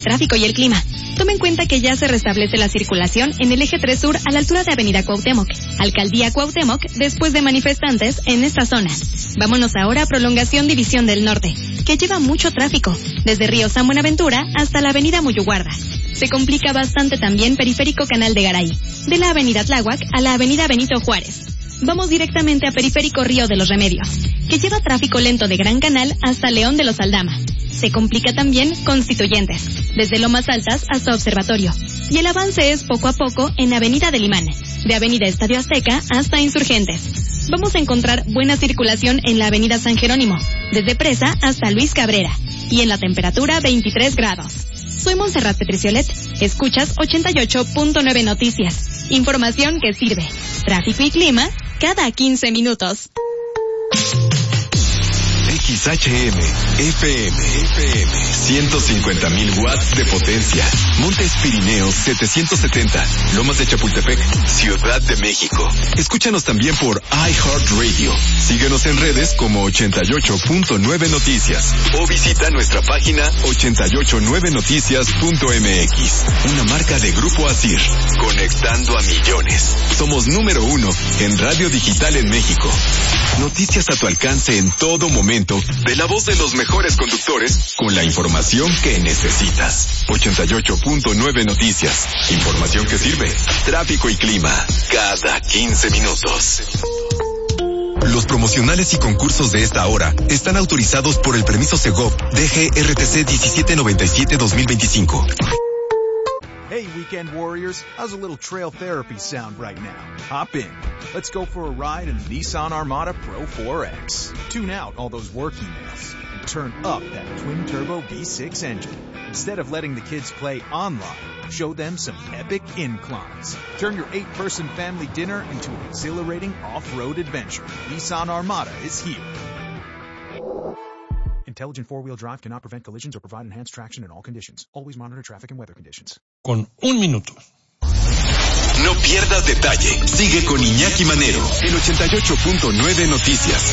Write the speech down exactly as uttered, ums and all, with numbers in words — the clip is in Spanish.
tráfico y el clima. Toma en cuenta que ya se restablece la circulación en el eje tres sur a la altura de Avenida Cuauhtémoc, Alcaldía Cuauhtémoc, después de manifestantes en esta zona. Vámonos ahora a Prolongación División del Norte, que lleva mucho tráfico, desde Río San Buenaventura hasta la Avenida Muyuguarda. Se complica bastante también Periférico Canal de Garay, de la Avenida Tláhuac a la Avenida Benito Juárez. Vamos directamente a Periférico Río de los Remedios, que lleva tráfico lento de Gran Canal hasta León de los Aldama. Se complica también Constituyentes, desde Lomas Altas hasta Observatorio. Y el avance es poco a poco en Avenida del Imán, de Avenida Estadio Azteca hasta Insurgentes. Vamos a encontrar buena circulación en la Avenida San Jerónimo, desde Presa hasta Luis Cabrera, y en la temperatura veintitrés grados. Soy Montserrat Petriciolet. Escuchas ochenta y ocho punto nueve Noticias. Información que sirve. Tráfico y clima cada quince minutos. X H M, F M, F M, ciento cincuenta mil watts de potencia. Montes Pirineos setecientos setenta, Lomas de Chapultepec, Ciudad de México. Escúchanos también por iHeartRadio. Síguenos en redes como ochenta y ocho punto nueve Noticias o visita nuestra página ochenta y ocho nueve noticias punto m x. Una marca de Grupo Asir, conectando a millones. Somos número uno en radio digital en México. Noticias a tu alcance en todo momento, de la voz de los mejores conductores, con la información que necesitas. ochenta y ocho punto nueve Noticias. Información que sirve. Tráfico y clima, cada quince minutos. Los promocionales y concursos de esta hora están autorizados por el permiso Segov D G R T C diecisiete noventa y siete dos mil veinticinco. Hey, Weekend Warriors, how's a little trail therapy sound right now? Hop in. Let's go for a ride in the Nissan Armada Pro four X. Tune out all those work emails and turn up that twin-turbo V six engine. Instead of letting the kids play online, show them some epic inclines. Turn your eight-person family dinner into an exhilarating off-road adventure. Nissan Armada is here. Intelligent four-wheel drive cannot prevent collisions or provide enhanced traction in all conditions. Always monitor traffic and weather conditions. Con un minuto. No pierdas detalle. Sigue con Iñaki Manero en ochenta y ocho punto nueve Noticias.